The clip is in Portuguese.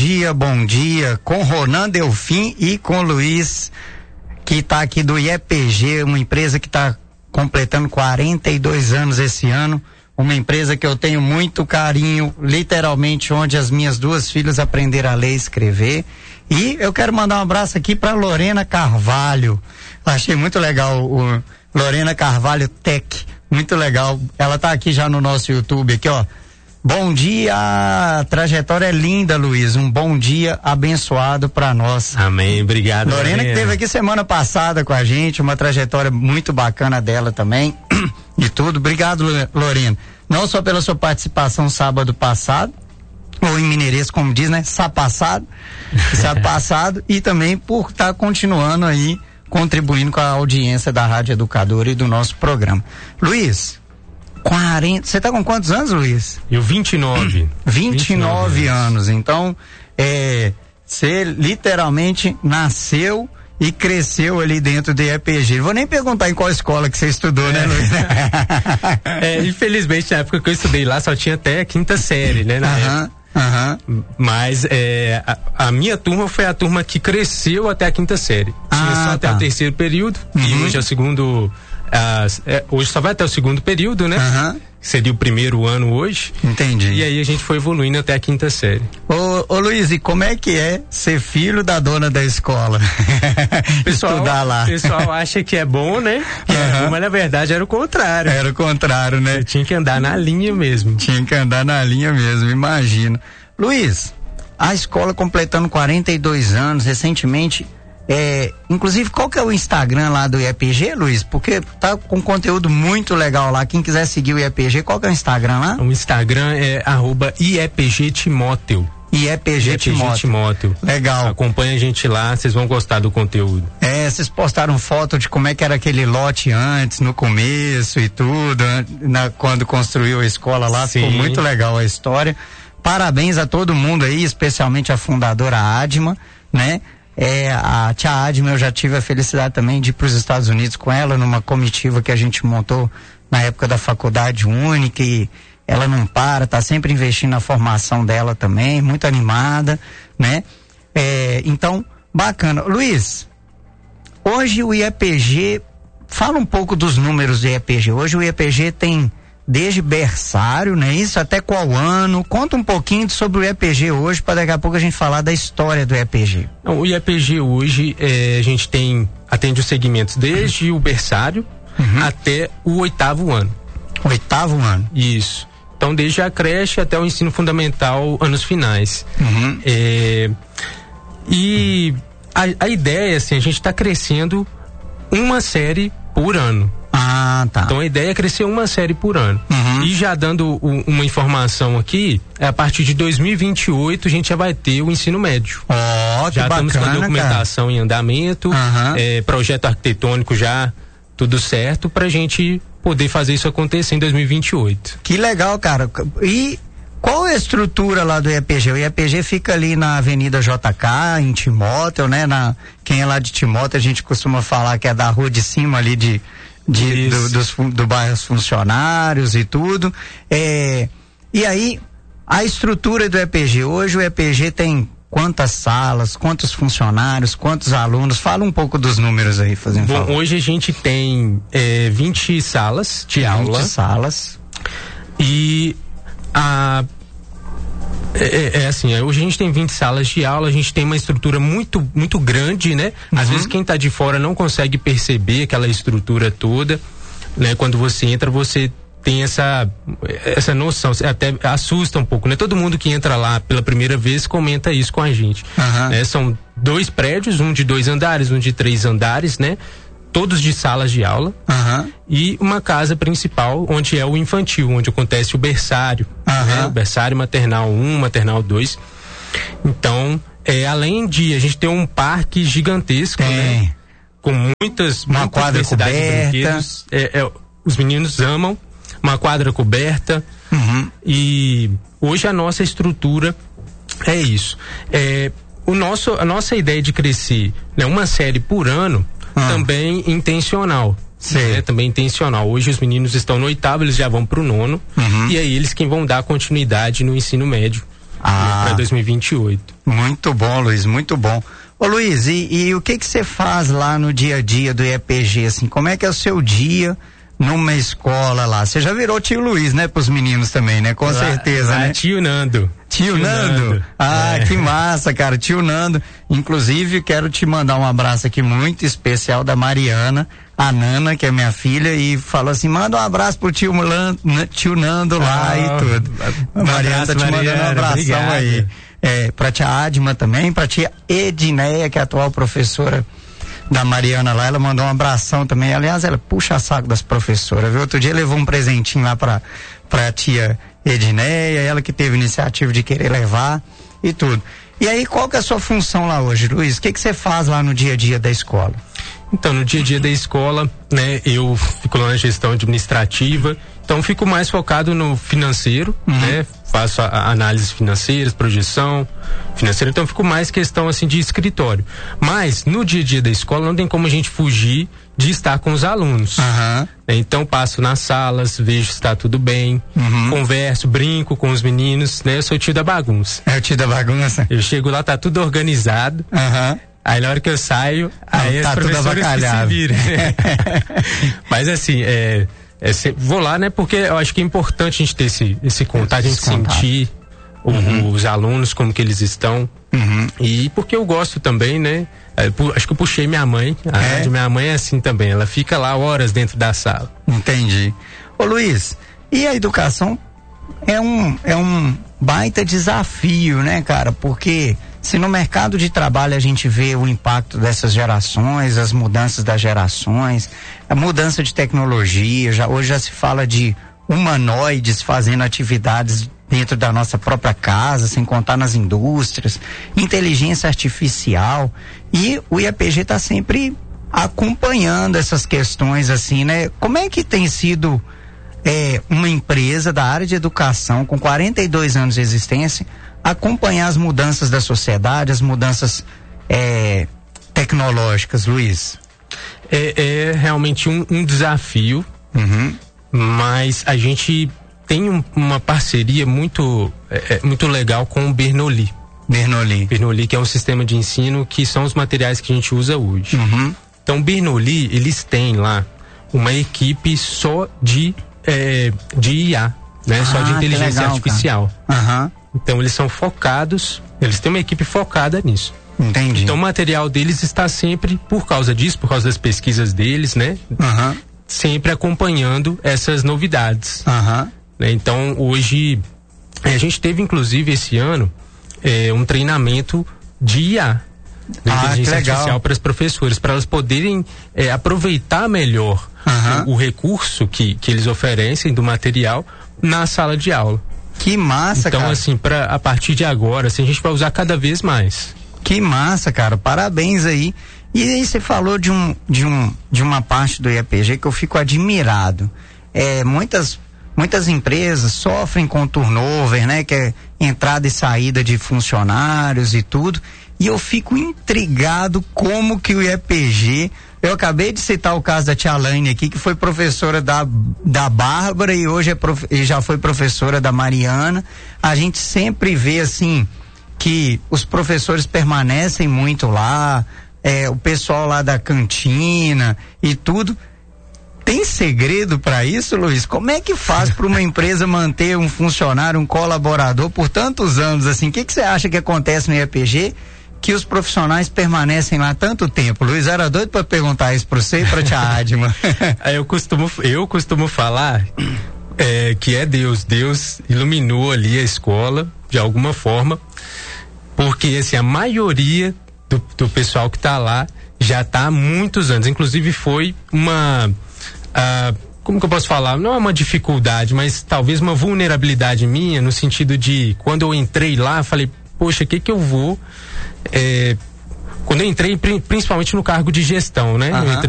bom dia, com Ronan Delfim e com Luiz, que está aqui do IEPG, uma empresa que está completando 42 anos esse ano, uma empresa que eu tenho muito carinho, literalmente onde as minhas duas filhas aprenderam a ler e escrever. E eu quero mandar um abraço aqui para Lorena Carvalho. Achei muito legal o Lorena Carvalho Tech, muito legal. Ela tá aqui já no nosso YouTube aqui, ó. Bom dia, a trajetória é linda, Luiz, um bom dia abençoado para nós. Amém, obrigado. Lorena que esteve aqui semana passada com a gente, uma trajetória muito bacana dela também, e tudo. Obrigado, Lorena, não só pela sua participação sábado passado, ou em mineirês, como diz, né, sábado passado, e também por estar continuando aí, contribuindo com a audiência da Rádio Educadora e do nosso programa. Luiz, você tá com quantos anos, Luiz? Eu 29. 29 anos. Então, você literalmente nasceu e cresceu ali dentro do IEPG. Vou nem perguntar em qual escola que você estudou, né, Luiz? Infelizmente, na época que eu estudei lá, só tinha até a 5ª série, né? Mas a minha turma foi a turma que cresceu até a 5ª série. Tinha só até o 3º período, e hoje é o segundo. Hoje só vai até o 2º período, né? Seria o 1º ano hoje. Entendi. E aí a gente foi evoluindo até a 5ª série. Ô Luiz, e como é que é ser filho da dona da escola? Estudar lá. O pessoal acha que é bom, né? Mas na verdade era o contrário. Era o contrário, né? Eu tinha que andar na linha mesmo. Imagino. Luiz, a escola completando 42 anos recentemente. Inclusive, qual que é o Instagram lá do IEPG, Luiz? Porque tá com conteúdo muito legal lá. Quem quiser seguir o IEPG, qual que é o Instagram lá? O Instagram é @IEPG-Timóteo. IEPG Timóteo. Legal. Acompanha a gente lá, vocês vão gostar do conteúdo. Vocês postaram foto de como é que era aquele lote antes, no começo e tudo, quando construiu a escola lá. Sim. Ficou muito legal a história. Parabéns a todo mundo aí, especialmente a fundadora Adma, né? A tia Adma, eu já tive a felicidade também de ir para os Estados Unidos com ela numa comitiva que a gente montou na época da faculdade única, e ela não para, tá sempre investindo na formação dela também, muito animada, né? Então, bacana. Luiz, hoje o IEPG, fala um pouco dos números do IEPG. Hoje o IEPG tem desde berçário, né? Isso, até qual ano? Conta um pouquinho sobre o IEPG hoje, para daqui a pouco a gente falar da história do IEPG. O IEPG hoje, a gente atende os segmentos desde o berçário até o 8º ano. 8º ano? Isso. Então, desde a creche até o ensino fundamental, anos finais. E a ideia, assim, a gente está crescendo uma série por ano. Tá. Então a ideia é crescer uma série por ano. E já dando uma informação aqui, a partir de 2028 a gente já vai ter o ensino médio. Já estamos com a documentação, cara, em andamento, projeto arquitetônico já tudo certo pra gente poder fazer isso acontecer em 2028. Que legal, cara. E qual é a estrutura lá do IEPG? O IEPG fica ali na Avenida JK, em Timóteo, né? Quem é lá de Timóteo, a gente costuma falar que é da rua de cima ali do bairro Funcionários e tudo. E aí, a estrutura do IEPG. Hoje o IEPG tem quantas salas, quantos funcionários, quantos alunos? Fala um pouco dos números aí, fazendo favor. Hoje a gente tem 20 salas de aula. 20 salas. E assim, hoje a gente tem 20 salas de aula, a gente tem uma estrutura muito, muito grande, né? Às vezes quem tá de fora não consegue perceber aquela estrutura toda, né? Quando você entra, você tem essa noção, até assusta um pouco, né? Todo mundo que entra lá pela primeira vez comenta isso com a gente, né? São 2 prédios, um de 2 andares, um de 3 andares, né? Todos de salas de aula, e uma casa principal onde é o infantil, onde acontece o berçário, né? O berçário maternal 1, maternal 2. Então, além de a gente ter um parque gigantesco, né? Com muitas quadra coberta, os meninos amam uma quadra coberta, e hoje a nossa estrutura é isso. A nossa ideia de crescer, né, uma série por ano, também intencional. Né? Também intencional. Hoje os meninos estão no 8º, eles já vão pro 9º, e aí eles quem vão dar continuidade no ensino médio. para 2028. Muito bom, Luiz, muito bom. Ô Luiz, e o que você faz lá no dia a dia do IEPG, assim, como é que é o seu dia numa escola lá? Você já virou tio Luiz, né, pros meninos também, né? Com certeza, né? Tio Nando. Tio Nando? Que massa, cara, tio Nando. Inclusive, quero te mandar um abraço aqui muito especial da Mariana, a Nana, que é minha filha, e falou assim, manda um abraço pro tio Nando lá e tudo. A Mariana tá te mandando um abração. Obrigado. Aí. Pra tia Adma também, pra tia Edneia, que é a atual professora da Mariana lá, ela mandou um abração também. Aliás, ela puxa saco das professoras, viu? Outro dia levou um presentinho lá pra tia Edneia, ela que teve iniciativa de querer levar e tudo. E aí, qual que é a sua função lá hoje, Luiz? O que você faz lá no dia a dia da escola? Então, no dia a dia da escola, né, eu fico lá na gestão administrativa, então fico mais focado no financeiro, né? Faço a análise financeira, projeção financeira, então fico mais questão assim de escritório. Mas no dia a dia da escola não tem como a gente fugir de estar com os alunos. Então passo nas salas, vejo se está tudo bem, converso, brinco com os meninos, né? Eu sou o tio da bagunça. É o tio da bagunça? Eu chego lá, tá tudo organizado. Aí na hora que eu saio, aí tá as professoras que se viram. Mas assim, vou lá, né? Porque eu acho que é importante a gente ter esse contato, a gente sentir os alunos, como que eles estão. E porque eu gosto também, né? Acho que eu puxei minha mãe, minha mãe é assim também, ela fica lá horas dentro da sala. Entendi. Ô Luiz, e a educação é um baita desafio, né, cara? Porque se no mercado de trabalho a gente vê o impacto dessas gerações, as mudanças das gerações, a mudança de tecnologia, hoje já se fala de humanoides fazendo atividades dentro da nossa própria casa, sem contar nas indústrias, inteligência artificial, e o IEPG está sempre acompanhando essas questões assim, né? Como é que tem sido uma empresa da área de educação com 42 anos de existência acompanhar as mudanças da sociedade, as mudanças tecnológicas, Luiz? É realmente um desafio, mas a gente tem uma parceria muito legal com o Bernoulli. Bernoulli, que é um sistema de ensino que são os materiais que a gente usa hoje. Então, o Bernoulli, eles têm lá uma equipe só de IA, né? Só de inteligência artificial. Então eles são focados, eles têm uma equipe focada nisso. Entendi. Então o material deles está sempre, por causa disso, por causa das pesquisas deles, né? Sempre acompanhando essas novidades. Né? Então hoje, a gente teve inclusive esse ano um treinamento de IA, de inteligência artificial para as professoras, para elas poderem aproveitar melhor o recurso que eles oferecem do material na sala de aula. Que massa, então, cara. Então, assim, a partir de agora, assim, a gente vai usar cada vez mais. Que massa, cara. Parabéns aí. E aí você falou de uma parte do IEPG que eu fico admirado. Muitas empresas sofrem com turnover, né? Que é entrada e saída de funcionários e tudo. E eu fico intrigado como que o IEPG... Eu acabei de citar o caso da tia Laine aqui, que foi professora da Bárbara e hoje já foi professora da Mariana. A gente sempre vê, assim, que os professores permanecem muito lá, o pessoal lá da cantina e tudo. Tem segredo para isso, Luiz? Como é que faz para uma empresa manter um funcionário, um colaborador por tantos anos, assim? O que você acha que acontece no IEPG que os profissionais permanecem lá tanto tempo? Luiz, era doido para perguntar isso para você e para tia Adma. Eu costumo falar que é Deus iluminou ali a escola de alguma forma, porque assim, a maioria do pessoal que está lá já está há muitos anos, inclusive foi como que eu posso falar? Não é uma dificuldade, mas talvez uma vulnerabilidade minha, no sentido de, quando eu entrei lá, falei, poxa, o que eu vou... quando eu entrei, principalmente no cargo de gestão, né? Eu entrei